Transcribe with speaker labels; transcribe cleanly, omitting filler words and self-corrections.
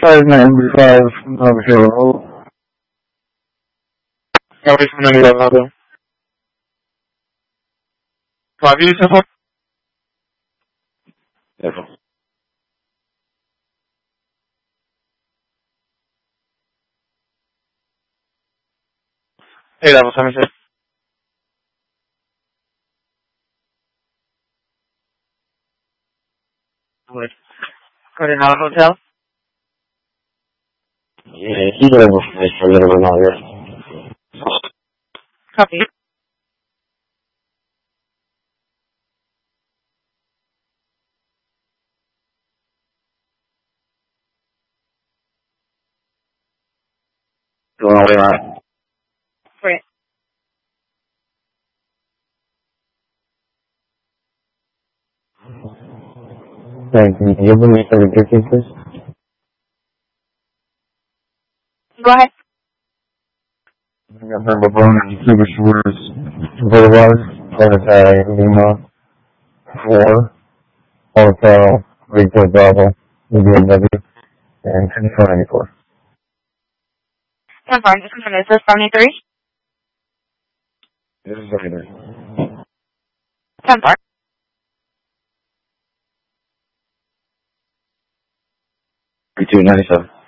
Speaker 1: 5995 Nova Hill Road.
Speaker 2: Copy from 911. Five you, 10-4?
Speaker 1: Yes.
Speaker 2: Hey, that was 76. Coronado Hotel?
Speaker 1: Yeah, he got over for a little bit longer.
Speaker 2: Copy.
Speaker 1: Going all the way around.
Speaker 2: Great.
Speaker 1: Thank you. Can you give me some pictures, please?
Speaker 2: Go ahead.
Speaker 1: I got her Babone and Super Shores Boulevard, Planetary, Lima, 4, Hotel, Victor Bravo, BMW, and 2494.
Speaker 2: 10-4, just confirm, is this 73?
Speaker 1: This is everything.
Speaker 2: 10-4.
Speaker 1: B297.